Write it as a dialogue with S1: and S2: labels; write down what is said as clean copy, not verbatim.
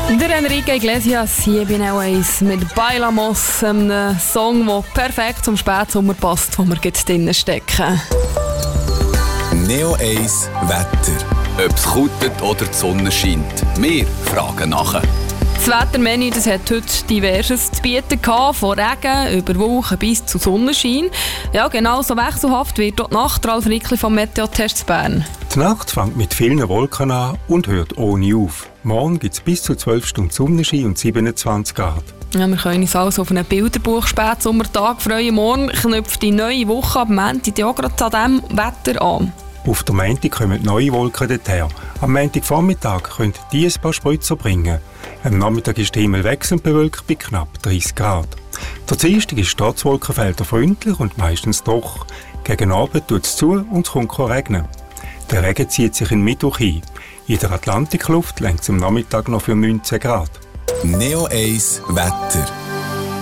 S1: Der Enrique Iglesias hier bei Neo 1 mit «Bailamos», einem Song, der perfekt zum Spätsommer passt, wo wir jetzt drinnen stecken.
S2: Neo 1 Wetter. Ob es kutet oder die Sonne scheint. Wir fragen nachher.
S1: Das Wettermenü hat heute Diverses zu bieten gehabt, von Regen über Wolken bis zu Sonnenschein. Ja, genauso wechselhaft wird dort die Nacht. Ralf Rickli vom Meteotest Bern.
S3: Die Nacht fängt mit vielen Wolken an und hört ohne auf. Morgen gibt es bis zu 12 Stunden Sonnenschein und 27 Grad.
S1: Ja, wir können uns also auf einen Bilderbuch-Spätsommertag freuen. Morgen knüpft die neue Woche ab Montag auch gerade an diesem Wetter an.
S3: Auf der Montag kommen neue Wolken dorthin. Am Montagvormittag können die ein paar Spritzer bringen. Am Nachmittag ist der Himmel wechselnd bewölkt bei knapp 30 Grad. Der Dienstag ist trotz Wolkenfelder freundlich und meistens doch. Gegen Abend tut es zu und es kommt regnen. Der Regen zieht sich in Mittwoch ein. In der Atlantikluft lenkt es am Nachmittag noch für 19 Grad.
S2: Neo 1 Wetter.